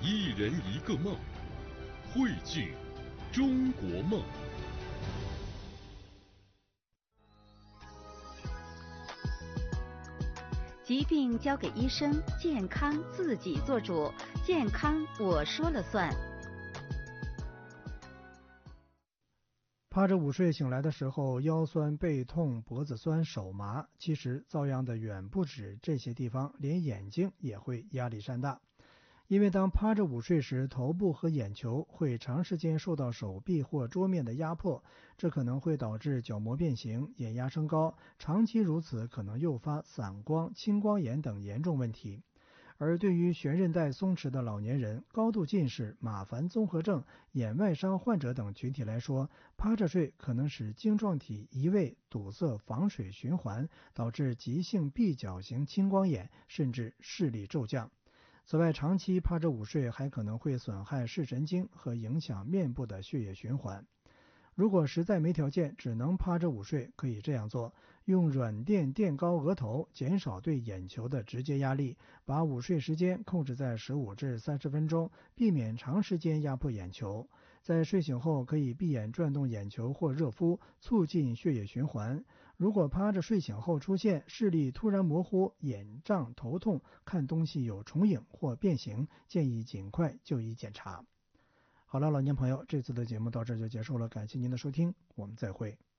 一人一个梦，汇聚中国梦。 疾病交给医生，健康自己做主。健康我说了算。 趴着午睡醒来的时候，腰酸背痛、脖子酸、手麻，其实遭殃的远不止这些地方，连眼睛也会压力山大。因为当趴着午睡时，头部和眼球会长时间受到手臂或桌面的压迫，这可能会导致角膜变形、眼压升高，长期如此可能诱发散光、青光眼等严重问题。而对于悬韧带松弛的老年人、高度近视、马凡综合症、眼外伤患者等群体来说，趴着睡可能使晶状体移位堵塞房水循环，导致急性闭角型青光眼，甚至视力骤降。此外，长期趴着午睡还可能会损害视神经和影响面部的血液循环。如果实在没条件，只能趴着午睡，可以这样做：用软垫垫高额头，减少对眼球的直接压力，把午睡时间控制在15至30分钟，避免长时间压迫眼球。在睡醒后，可以闭眼转动眼球或热敷，促进血液循环。如果趴着睡醒后出现视力突然模糊、眼胀、头痛、看东西有重影或变形，建议尽快就医检查。好了，老年朋友，这次的节目到这就结束了，感谢您的收听，我们再会。